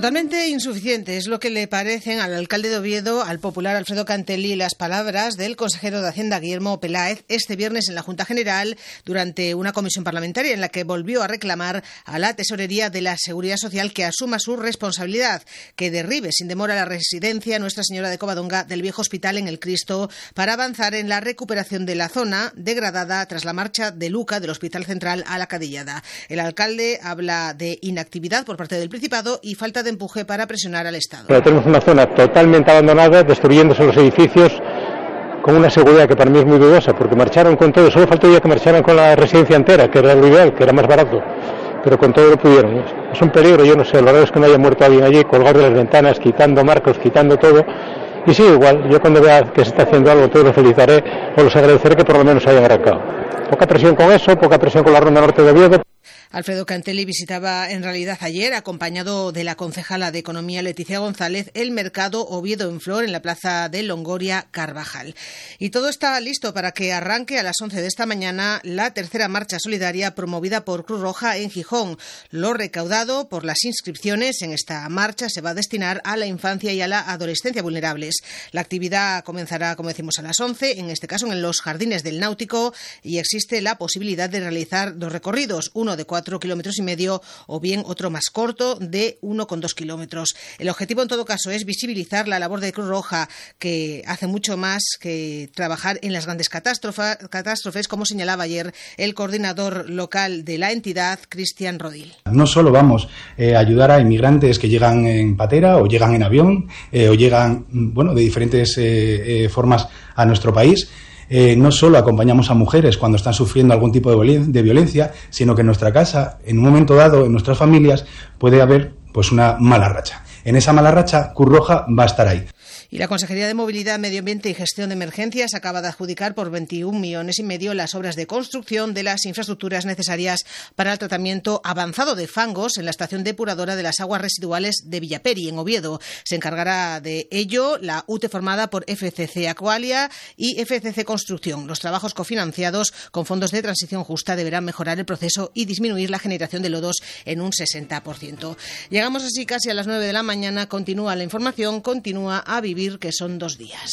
Totalmente insuficiente es lo que le parecen al alcalde de Oviedo, al popular Alfredo Cantelli, las palabras del consejero de Hacienda Guillermo Peláez este viernes en la Junta General durante una comisión parlamentaria en la que volvió a reclamar a la Tesorería de la Seguridad Social que asuma su responsabilidad, que derribe sin demora la residencia Nuestra Señora de Covadonga del Viejo Hospital en El Cristo para avanzar en la recuperación de la zona degradada tras la marcha de Luca del Hospital Central a la Cadillada. El alcalde habla de inactividad por parte del Principado y falta de empuje para presionar al Estado. Pero tenemos una zona totalmente abandonada, destruyéndose los edificios con una seguridad que para mí es muy dudosa, porque marcharon con todo, solo faltaría que marcharan con la residencia entera, que era lo ideal, que era más barato, pero con todo lo pudieron. Es un peligro, yo no sé, lo raro es que no haya muerto alguien allí, colgado de las ventanas, quitando marcos, quitando todo. Y sí, igual, yo cuando vea que se está haciendo algo, todos los felicitaré o los agradeceré que por lo menos hayan arrancado. Poca presión con eso, poca presión con la Ronda Norte de Oviedo. Alfredo Cantelli visitaba en realidad ayer, acompañado de la concejala de Economía Leticia González, el mercado Oviedo en Flor en la plaza de Longoria Carvajal. Y todo está listo para que arranque a las 11 de esta mañana la tercera marcha solidaria promovida por Cruz Roja en Gijón. Lo recaudado por las inscripciones en esta marcha se va a destinar a la infancia y a la adolescencia vulnerables. La actividad comenzará, como decimos, a las 11, en este caso en los Jardines del Náutico, y existe la posibilidad de realizar dos recorridos, uno de 4,5 kilómetros o bien otro más corto de 1,2 kilómetros. El objetivo en todo caso es visibilizar la labor de Cruz Roja, que hace mucho más que trabajar en las grandes catástrofes, como señalaba ayer el coordinador local de la entidad, Cristian Rodil. No solo vamos a ayudar a inmigrantes que llegan en patera o llegan en avión o llegan de diferentes formas a nuestro país. No solo acompañamos a mujeres cuando están sufriendo algún tipo de violencia, sino que en nuestra casa, en un momento dado, en nuestras familias, puede haber una mala racha. En esa mala racha, Cruz Roja va a estar ahí. Y la Consejería de Movilidad, Medio Ambiente y Gestión de Emergencias acaba de adjudicar por 21,5 millones las obras de construcción de las infraestructuras necesarias para el tratamiento avanzado de fangos en la estación depuradora de las aguas residuales de Villaperi, en Oviedo. Se encargará de ello la UTE formada por FCC Aqualia y FCC Construcción. Los trabajos cofinanciados con fondos de transición justa deberán mejorar el proceso y disminuir la generación de lodos en un 60%. Llegamos así casi a las 9 de la mañana. Continúa la información, continúa A Vivir, que son 2 días.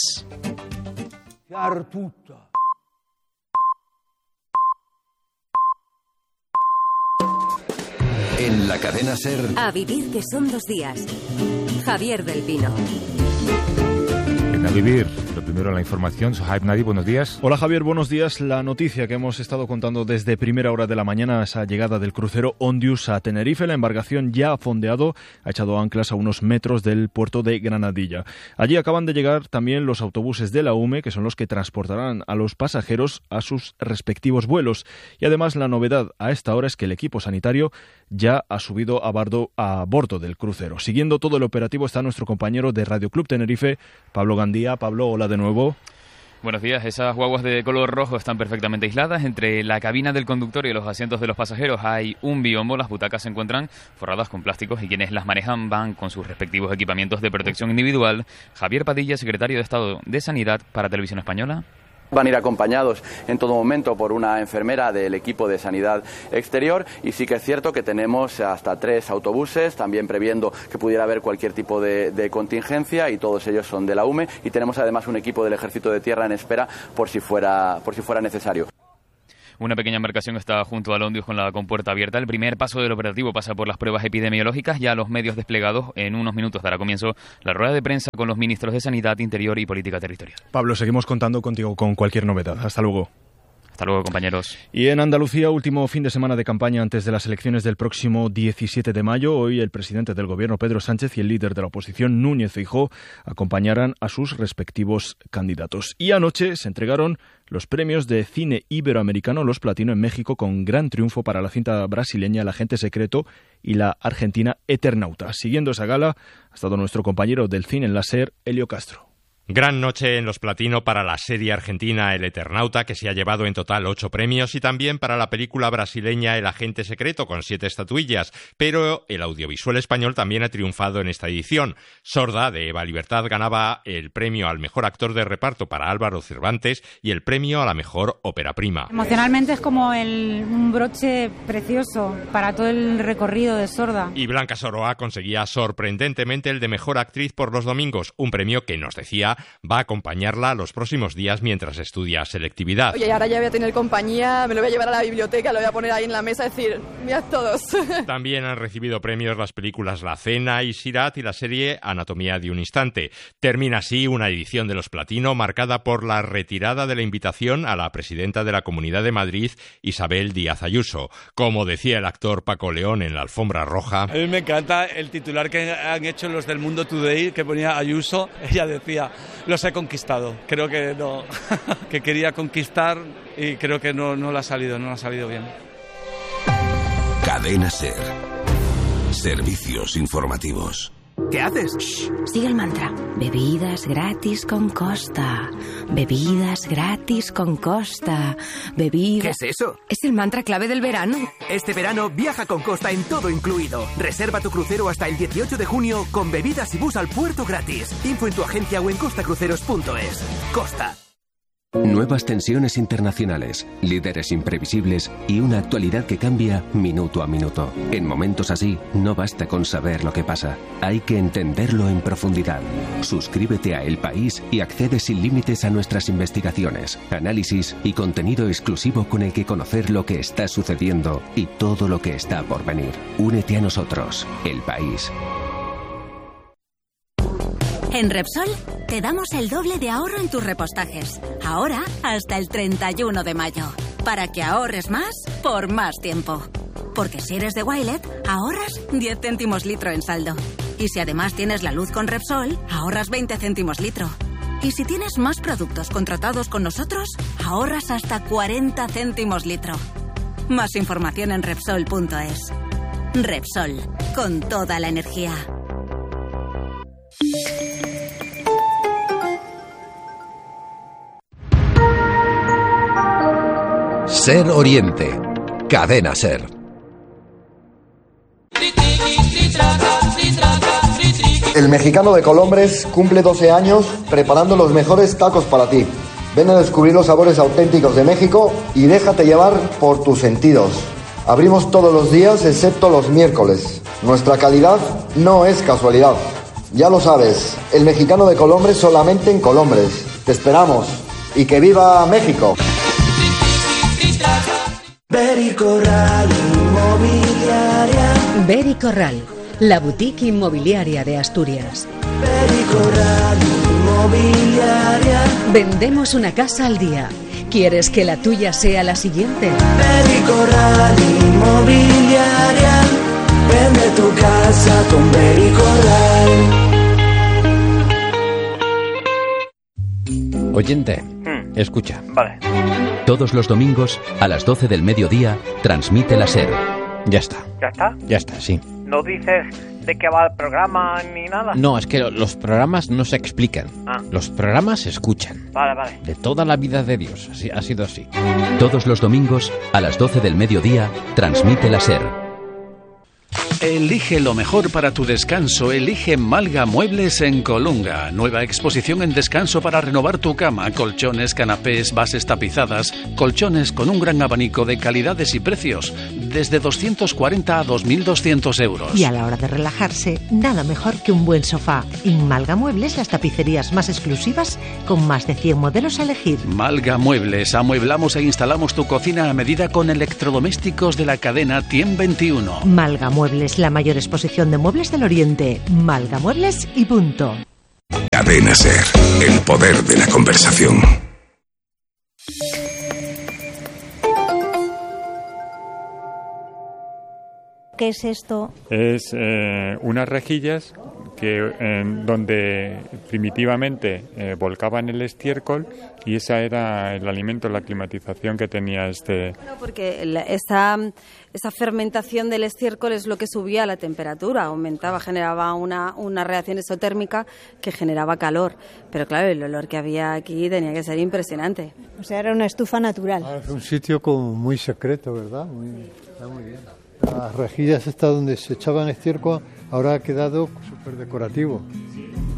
En la cadena SER. A Vivir, que son 2 días. Javier del Pino. A Vivir, lo primero la información. Sohaib Nadi, buenos días. Hola Javier, buenos días. La noticia que hemos estado contando desde primera hora de la mañana, esa llegada del crucero Ondius a Tenerife. La embarcación ya ha fondeado, ha echado anclas a unos metros del puerto de Granadilla. Allí acaban de llegar también los autobuses de la UME, que son los que transportarán a los pasajeros a sus respectivos vuelos. Y además la novedad a esta hora es que el equipo sanitario ya ha subido a bordo del crucero. Siguiendo todo el operativo está nuestro compañero de Radio Club Tenerife, Pablo Gandía. Pablo, hola de nuevo. Buenos días. Esas guaguas de color rojo están perfectamente aisladas. Entre la cabina del conductor y los asientos de los pasajeros hay un biombo. Las butacas se encuentran forradas con plásticos y quienes las manejan van con sus respectivos equipamientos de protección individual. Javier Padilla, secretario de Estado de Sanidad para Televisión Española. Van a ir acompañados en todo momento por una enfermera del equipo de sanidad exterior, y sí que es cierto que tenemos hasta 3 autobuses, también previendo que pudiera haber cualquier tipo de contingencia, y todos ellos son de la UME, y tenemos además un equipo del Ejército de Tierra en espera por si fuera necesario. Una pequeña embarcación está junto al Ondius con la compuerta abierta. El primer paso del operativo pasa por las pruebas epidemiológicas. Ya los medios desplegados. En unos minutos dará comienzo la rueda de prensa con los ministros de Sanidad, Interior y Política Territorial. Pablo, seguimos contando contigo con cualquier novedad. Hasta luego. Hasta luego, compañeros. Y en Andalucía, último fin de semana de campaña antes de las elecciones del próximo 17 de mayo. Hoy el presidente del Gobierno, Pedro Sánchez, y el líder de la oposición, Núñez Feijóo, acompañarán a sus respectivos candidatos. Y anoche se entregaron los premios de cine iberoamericano, los Platino, en México, con gran triunfo para la cinta brasileña El agente secreto y la argentina Eternauta. Siguiendo esa gala ha estado nuestro compañero del cine en la SER, Elio Castro. Gran noche en los Platino para la serie argentina El Eternauta, que se ha llevado en total 8 premios, y también para la película brasileña El Agente Secreto, con 7 estatuillas. Pero el audiovisual español también ha triunfado en esta edición. Sorda, de Eva Libertad, ganaba el premio al mejor actor de reparto para Álvaro Cervantes y el premio a la mejor ópera prima. Emocionalmente es como un broche precioso para todo el recorrido de Sorda. Y Blanca Soroa conseguía sorprendentemente el de mejor actriz por Los Domingos, un premio que, nos decía, va a acompañarla los próximos días mientras estudia selectividad. Oye, ahora ya voy a tener compañía, me lo voy a llevar a la biblioteca, lo voy a poner ahí en la mesa y decir, mirad todos. También han recibido premios las películas La Cena y Sirat y la serie Anatomía de un Instante. Termina así una edición de Los Platino marcada por la retirada de la invitación a la presidenta de la Comunidad de Madrid, Isabel Díaz Ayuso. Como decía el actor Paco León en la alfombra roja: a mí me encanta el titular que han hecho los del Mundo Today, que ponía Ayuso. Ella decía, los he conquistado. Creo que no, que quería conquistar y creo que no le ha salido bien. Cadena SER. Servicios informativos. ¿Qué haces? Shh, sigue el mantra. Bebidas gratis con Costa. Bebidas gratis con Costa. Bebidas... ¿Qué es eso? Es el mantra clave del verano. Este verano viaja con Costa en todo incluido. Reserva tu crucero hasta el 18 de junio con bebidas y bus al puerto gratis. Info en tu agencia o en costacruceros.es. Costa. Nuevas tensiones internacionales, líderes imprevisibles y una actualidad que cambia minuto a minuto. En momentos así, no basta con saber lo que pasa, hay que entenderlo en profundidad. Suscríbete a El País y accede sin límites a nuestras investigaciones, análisis y contenido exclusivo con el que conocer lo que está sucediendo y todo lo que está por venir. Únete a nosotros, El País. En Repsol te damos el doble de ahorro en tus repostajes. Ahora hasta el 31 de mayo. Para que ahorres más por más tiempo. Porque si eres de Wilet, ahorras 10 céntimos litro en saldo. Y si además tienes la luz con Repsol, ahorras 20 céntimos litro. Y si tienes más productos contratados con nosotros, ahorras hasta 40 céntimos litro. Más información en Repsol.es. Repsol, con toda la energía. SER Oriente. Cadena SER. El mexicano de Colombres cumple 12 años preparando los mejores tacos para ti. Ven a descubrir los sabores auténticos de México y déjate llevar por tus sentidos. Abrimos todos los días excepto los miércoles. Nuestra calidad no es casualidad. Ya lo sabes, el mexicano de Colombres solamente en Colombres. Te esperamos. Y que viva México. Beri Corral Inmobiliaria. Beri Corral, la boutique inmobiliaria de Asturias. Beri Corral Inmobiliaria. Vendemos una casa al día. ¿Quieres que la tuya sea la siguiente? Beri Corral Inmobiliaria. Vende tu casa con Beri Corral. Oyente, escucha. Vale. Todos los domingos, a las 12 del mediodía, transmite la SER. Ya está. ¿Ya está? Ya está, sí. ¿No dices de qué va el programa ni nada? No, es que los programas no se explican. Ah. Los programas se escuchan. Vale. De toda la vida de Dios. Así, ha sido así. Todos los domingos, a las 12 del mediodía, transmite la SER. Elige lo mejor para tu descanso. Elige Malga Muebles en Colunga. Nueva exposición en descanso para renovar tu cama. Colchones, canapés, bases tapizadas. Colchones con un gran abanico de calidades y precios. Desde 240 a 2.200 euros. Y a la hora de relajarse, nada mejor que un buen sofá. En Malga Muebles, las tapicerías más exclusivas con más de 100 modelos a elegir. Malga Muebles. Amueblamos e instalamos tu cocina a medida con electrodomésticos de la cadena Tiem 21. Malga Muebles, la mayor exposición de muebles del Oriente. Malga Muebles y punto. Cadena SER, el poder de la conversación. ¿Qué es esto? Es unas rejillas donde primitivamente volcaban el estiércol y ese era el alimento, la climatización que tenía este. Bueno, porque esa fermentación del estiércol es lo que subía la temperatura, aumentaba, generaba una reacción exotérmica que generaba calor. Pero claro, el olor que había aquí tenía que ser impresionante. O sea, era una estufa natural. Es un sitio como muy secreto, ¿verdad? Está muy bien. Las rejillas estas donde se echaban estiércol ahora ha quedado súper decorativo.